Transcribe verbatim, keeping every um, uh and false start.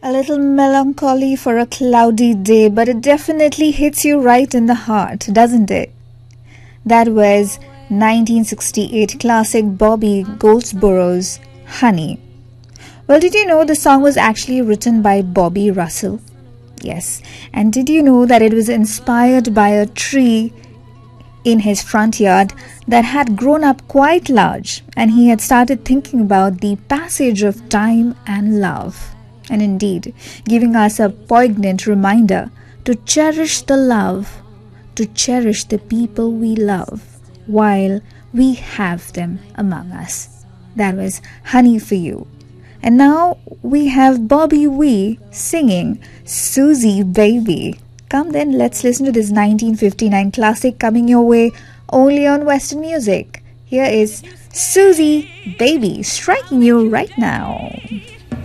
A little melancholy for a cloudy day, but it definitely hits you right in the heart, doesn't it? That was nineteen sixty-eight classic Bobby Goldsborough's Honey. Well, did you know the song was actually written by Bobby Russell? Yes. And did you know that it was inspired by a tree in his front yard that had grown up quite large, and he had started thinking about the passage of time and love, and indeed giving us a poignant reminder to cherish the love, to cherish the people we love while we have them among us. That was Honey for You. And now we have Bobby Wee singing Susie Baby. Come then, let's listen to this nineteen fifty-nine classic coming your way only on Western Music. Here is Susie Baby striking you right now.